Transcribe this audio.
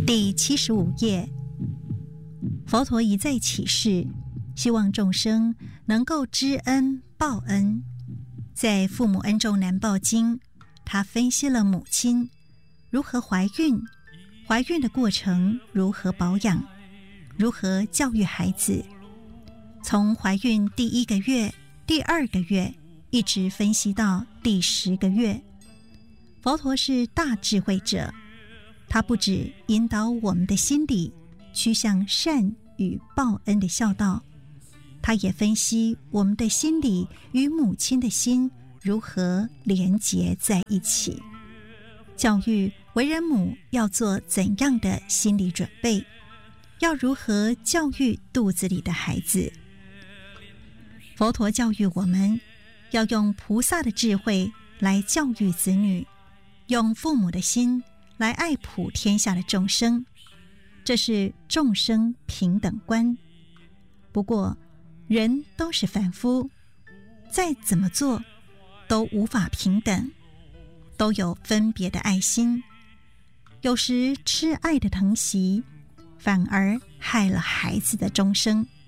第75页，佛陀一再启示，希望众生能够知恩报恩。在《父母恩重难报经》，他分析了母亲如何怀孕，怀孕的过程如何保养，如何教育孩子，从怀孕第1个月、第2个月，一直分析到第10个月。佛陀是大智慧者，他不只引导我们的心理趋向善与报恩的孝道，他也分析我们的心理与母亲的心如何连结在一起，教育为人母要做怎样的心理准备，要如何教育肚子里的孩子。佛陀教育我们要用菩萨的智慧来教育子女，用父母的心来爱普天下的众生，这是众生平等观。不过人都是凡夫，再怎么做都无法平等，都有分别的爱心，有时吃爱的疼惜反而害了孩子的终生。